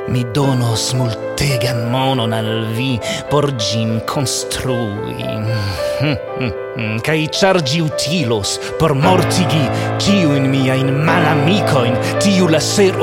mi donos multegan monon al vi por gin construi. Kai chargi utilos por mortigi ciuin miain malamikoin, tiu lasero